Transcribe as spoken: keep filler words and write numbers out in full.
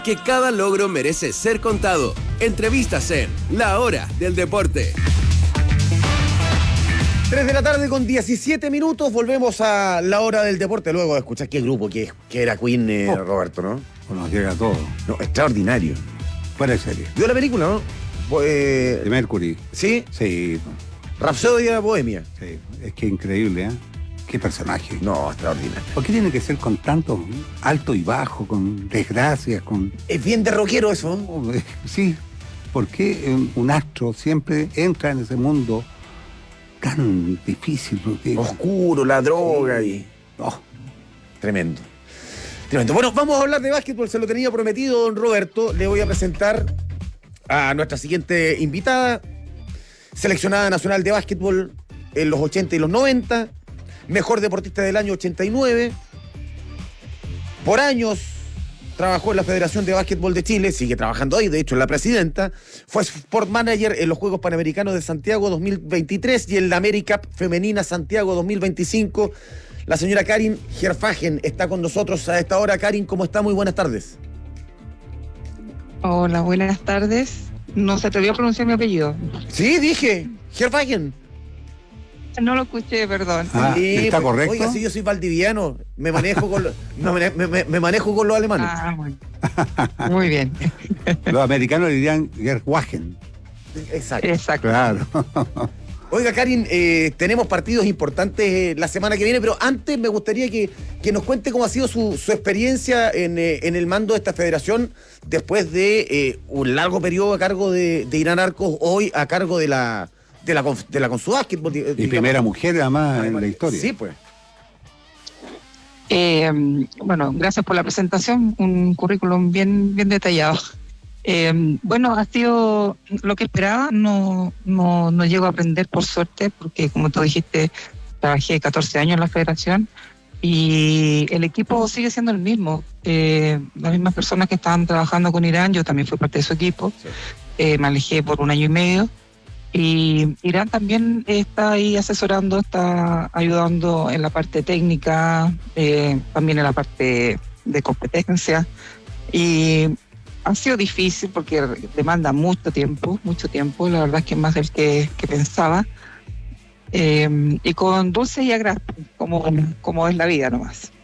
que cada logro merece ser contado. Entrevistas en La Hora del Deporte. tres de la tarde con diecisiete minutos, volvemos a La Hora del Deporte. Luego de escuchar qué grupo que, que era Queen, eh, oh. Roberto, ¿no? Nos llega todo. No, extraordinario. Fuera de serie. ¿Vio la película, no? Eh, de Mercury. ¿Sí? Sí. Rapsodia Bohemia. Sí, es que increíble, ¿eh? Qué personaje. No, extraordinario. ¿Por qué tiene que ser con tanto alto y bajo, con desgracias, con... Es bien de rockero eso. Oh, sí. ¿Por qué un astro siempre entra en ese mundo tan difícil? Porque... oscuro, la droga y... Oh, tremendo. Tremendo. Bueno, vamos a hablar de básquetbol, se lo tenía prometido don Roberto. Le voy a presentar a nuestra siguiente invitada, seleccionada nacional de básquetbol en los ochenta y los noventa, mejor deportista del año ochenta y nueve, por años trabajó en la Federación de Básquetbol de Chile, sigue trabajando ahí, de hecho, en la presidenta. Fue Sport Manager en los Juegos Panamericanos de Santiago dos mil veintitrés y en la AmeriCup Femenina Santiago dos mil veinticinco. La señora Karin Gerfagen está con nosotros a esta hora. Karin, ¿cómo está? Muy buenas tardes. Hola, buenas tardes. No se atrevió a pronunciar mi apellido. Sí, dije, Gerfagen. No lo escuché, perdón. Ah, sí, ¿está pues, correcto? Oiga, sí, yo soy valdiviano, me manejo con, lo, no, me, me, me manejo con los alemanes. Ah, bueno. Muy bien. Los americanos le dirían Gerwagen. Exacto. Exacto. Claro. Oiga, Karin, eh, tenemos partidos importantes eh, la semana que viene, pero antes me gustaría que, que nos cuente cómo ha sido su, su experiencia en, eh, en el mando de esta federación después de eh, un largo periodo a cargo de, de Irán Arcos, hoy a cargo de la... de la, de la Consu Básquetbol. Y digamos, primera mujer además además, en la historia. Sí, pues. Eh, bueno, gracias por la presentación, un currículum bien, bien detallado. Eh, bueno, ha sido lo que esperaba, no, no, no llego a aprender por suerte, porque como tú dijiste, trabajé catorce años en la federación y el equipo sigue siendo el mismo. Eh, las mismas personas que estaban trabajando con Irán, yo también fui parte de su equipo, sí. eh, me alejé por un año y medio. Y Irán también está ahí asesorando, está ayudando en la parte técnica, eh, también en la parte de competencia. Y ha sido difícil porque demanda mucho tiempo, mucho tiempo, la verdad es que es más del que, que pensaba. Eh, y con dulce y agraz, como, como es la vida nomás.